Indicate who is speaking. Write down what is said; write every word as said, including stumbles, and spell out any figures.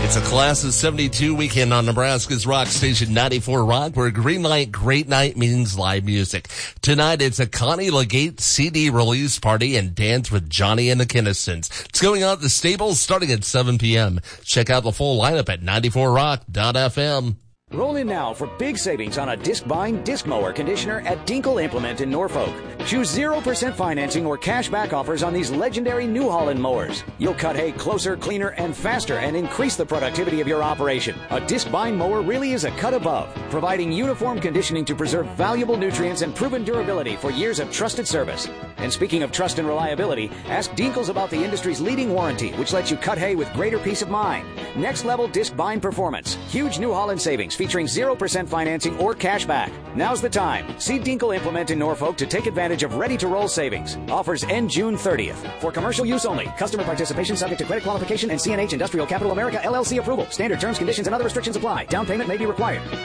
Speaker 1: It's a Class of seventy-two weekend on Nebraska's rock station ninety-four Rock, where green light, great night means live music. Tonight, it's a Connie Legate C D release party and dance with Johnny and the Kinnistons. It's going on at the Stables starting at seven p.m. Check out the full lineup at ninety-four rock dot f m.
Speaker 2: Roll in now for big savings on a disc-bind disc mower conditioner at Dinkle Implement in Norfolk. Choose zero percent financing or cash back offers on these legendary New Holland mowers. You'll cut hay closer, cleaner, and faster and increase the productivity of your operation. A disc-bind mower really is a cut above, providing uniform conditioning to preserve valuable nutrients and proven durability for years of trusted service. And speaking of trust and reliability, ask Dinkles about the industry's leading warranty, which lets you cut hay with greater peace of mind. Next level disc-bind performance. Huge New Holland savings featuring zero percent financing or cash back. Now's the time. See Dinkle Implement in Norfolk to take advantage of ready-to-roll savings. Offers end June thirtieth. For commercial use only. Customer participation subject to credit qualification and C and H Industrial Capital America L L C approval. Standard terms, conditions, and other restrictions apply. Down payment may be required.